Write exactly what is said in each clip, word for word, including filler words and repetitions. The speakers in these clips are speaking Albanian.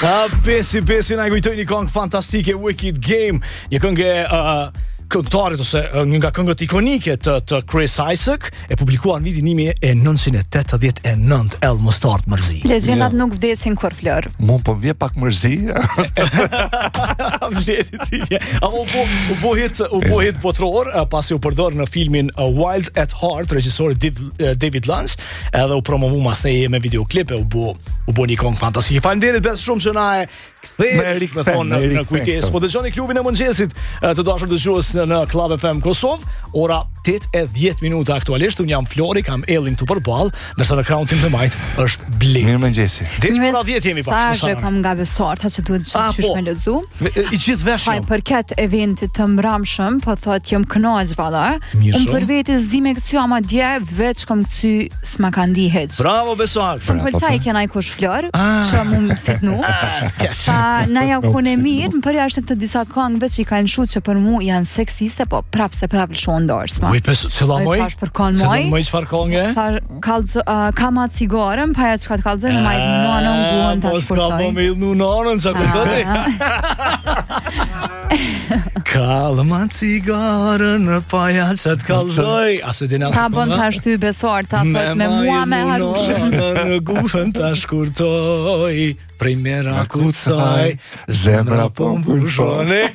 A pesi pesi na kujtoi një këngë fantastike, Wicked Game, një këngë uh, këngëtarit ose uh, nga këngët ikonike të, të Chris Isaak, e publikuar në vitin një mijë e nëntëqind e tetëdhjetë e nëntë, El Mostart Mërzi. Legjendat nuk vdesin kur Flor. Mu po vje pak mërzi. Vleti ti vje. Apo u bo, u bo hit, u bo hit botror, uh, pasi u përdor në filmin uh, Wild at Heart, regjisori Div, uh, David Lynch, edhe u promovu mas ne me videoklipe, u bo, u bo një këngë fantastike. Faleminderit bes shumë që na e kthej, me thonë në, në kujtesë. Po dëgjoni klubin e mëngjesit uh, të dashur dëgjues në Club F M Kosovë, ora tetë e dhjetë minuta aktualisht. Unë jam Flori, kam Ellin këtu përballë, ndërsa në kraun tim të majt është Bli. Mirëmëngjesi. Deri në ora djetë jemi bashkë. Sa kam nga besort, që duhet gjithçysh me lexu. I gjithë veshëm. Sa i përket eventit të mramshëm, po thotë jam kënaq valla. Unë për vetë zime këtu ama dje veç kam këtu s'ma ka ndihet. Bravo Besar. Së më pëlqaj kënaj kush Flor, që mu më sitnu. Pa na ja kone mirë, më përja është të disa këngëve që i kanë shu që për mu janë seksiste, po prap se prap lëshon dorës. Uj, pes, cëla moj? Pash për kanë moj. Cëla moj qëfar këngë? Kama cigarën, pa ja që ka të kalzoj, ma i nënën guën të shkurtoj. Po s'ka më me ilë nënën, që kërtoj? Kalma cigarën, pa ja që të kalzoj. Ta bën të ashtu besor, ta pët me mua me harushën. Në guën të shkurtoj, prej mera kucaj, zemra po mbushone.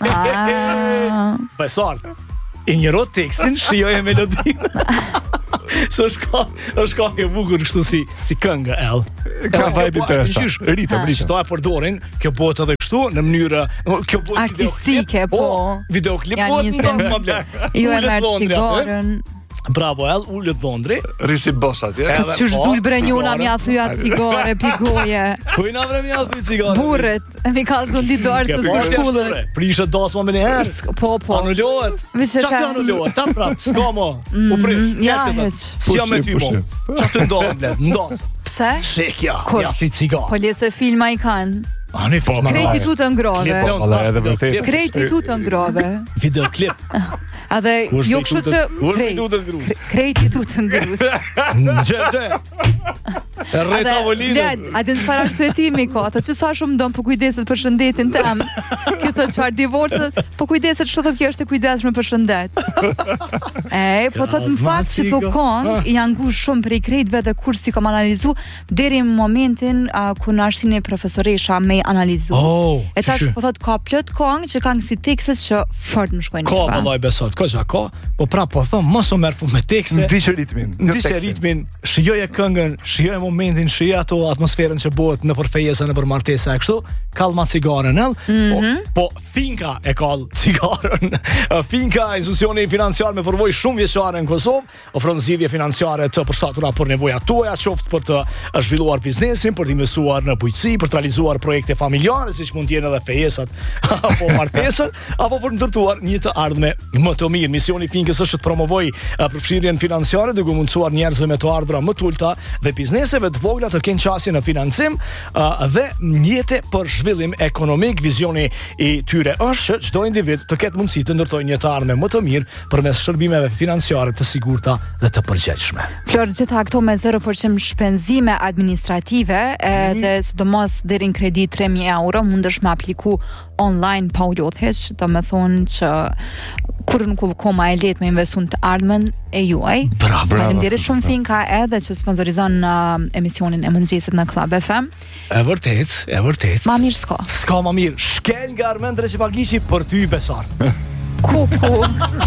Besor, i njëro tekstin, shioj e melodinë. Se është ka, është ka e bukur kështu si, si këngë, El. Ka vibe interesant. Rita, si që ta e përdorin, kjo bëhet edhe kështu, në mënyrë... Kjo bëhet artistike, po. Videoklip, po, në tasë ma blek. Jo e merë cigarën. Bravo, El, ullët dhondri. Risi bosat, ja? Këtë që shdul brenjuna mja thuja cigare, pigoje. Kujna vre mja thuja cigare? Burët, e mi ka zonë di dorës të shkullët. Prishet dasma me një herë. Po, po. Anullohet. Qa të anullohet? Ta prap, s'ka mo. U prish. Ja, heq. Si jam me ty mo. Qa të ndohet, bled, ndasë. Pse? Shekja, ja thi cigare. Po lese filma i kanë. Ani po, krejti tu të ngrove. Krejti tu të ngrove. Videoklip. A dhe jo kështu që krejti tu të ngrus. Gje, gje. E rrej tavolinën. A dhe në qëfar aksetimi ko, ata që sa shumë donë po kujdeset për shëndetin tem. Kjo të qëfar divorcët, po kujdeset që të kjo është e kujdeshme për shëndet. E, po të të më fakt që të kongë janë gu shumë për i krejtve dhe kur si kom analizu deri në momentin ku në ashtin e profesoresha me analizu. Oh, e tash po thot ka plot këngë që kanë si tekses që fort më shkojnë. Ka vallai besot, ka ja ka, po prap po thon mos u merr fund me tekste. Ndiqë ritmin. Ndiqë ritmin, shijoje këngën, shijoje momentin, shijoje ato atmosferën që bëhet në përfejesa në për martesa e kështu. Kallma cigaren, ell. Mm-hmm. Po, po Finka e kall cigaren. Finka, institucioni financiar me përvojë shumë vjeçare në Kosovë, ofron zgjidhje financiare të përshtatura për nevojat tuaja, qoftë për të zhvilluar biznesin, për të investuar në bujqësi, për të realizuar projekte familjare, siç mund të jenë edhe fejesat apo martesat, apo për ndërtuar një të ardhme më të mirë. Misioni Finkës është të promovojë përfshirjen financiare, duke mundësuar njerëzve me të ardhra më të ulta dhe bizneseve të vogla të kenë qasje në financim dhe mjete për zhvillim ekonomik. Vizioni i tyre është që çdo individ të ketë mundësi të ndërtojë një të ardhme më të mirë përmes shërbimeve financiare të sigurta dhe të përgjegjshme. Flor, gjitha këto me zero përqind shpenzime administrative, mm-hmm. edhe sidomos deri në kredi tre mijë euro mundesh me apliku online pa u lodhesh, do me thonë që kur nuk u koma e lehtë me investu në të ardhmen e juaj. Bravo. Faleminderit shumë Finka edhe që sponsorizon uh, emisionin e mëngjesit në Club F M. E vërtet, e vërtet. Ma mirë s'ka. S'ka ma mirë. Shkel nga Armend Recipagishi për ty Besar. Ku, ku.